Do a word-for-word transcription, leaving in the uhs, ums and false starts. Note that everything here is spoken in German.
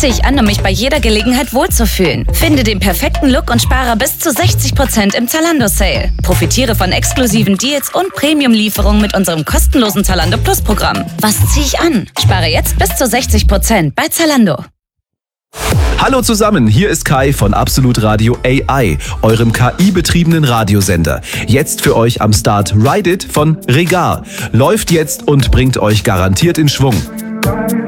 ziehe ich an, um mich bei jeder Gelegenheit wohlzufühlen. Finde den perfekten Look und spare bis zu sechzig Prozent im Zalando-Sale. Profitiere von exklusiven Deals und Premium-Lieferungen mit unserem kostenlosen Zalando Plus-Programm. Was ziehe ich an? Spare jetzt bis zu sechzig Prozent bei Zalando. Hallo zusammen, hier ist Kai von Absolut Radio A I, eurem K I-betriebenen Radiosender. Jetzt für euch am Start Ride It von Regar. Läuft jetzt und bringt euch garantiert in Schwung.